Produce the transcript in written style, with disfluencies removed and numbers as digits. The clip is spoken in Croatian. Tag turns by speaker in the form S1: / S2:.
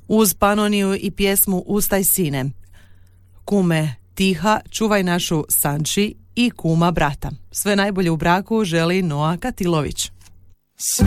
S1: Uz Panoniju i pjesmu Ustaj sine. Kume tiha, čuvaj našu Sanči i kuma brata. Sve najbolje u braku želi Noa Katilović.